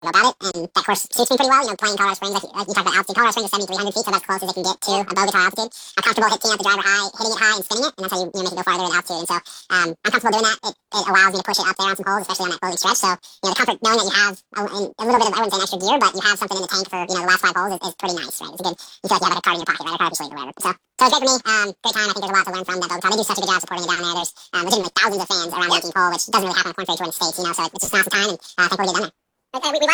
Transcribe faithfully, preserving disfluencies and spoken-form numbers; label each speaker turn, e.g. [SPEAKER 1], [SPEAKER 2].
[SPEAKER 1] about it, and that course suits me pretty well. You know, playing Colorado Springs, like, like you talked about altitude. Colorado Springs is seventy-three hundred feet, so that's as close as they can get to above guitar altitude. I'm comfortable hitting out the driver high, hitting it high and spinning it, and that's how you, you know, make it go farther in altitude. And so um, I'm comfortable doing that. It, it allows me to push it up there on some holes, especially on that closing stretch. So you know, the comfort knowing that you have a, a little bit of, I wouldn't say an extra gear, but you have something in the tank for, you know, the last five holes is, is pretty nice, right? It's a good. You feel like you have like a card in your pocket, right? A card up your sleeve or whatever. So. So it's great for me. Um, great time. I think there's a lot to learn from that Bogota. They do such a good job supporting it down there. There's um, legitimately thousands of fans around the eighteenth hole, which doesn't really happen on Corn Ferry Tour in the States, you know. So it's just an awesome time, and uh, I think we'll get done there. Okay, we, we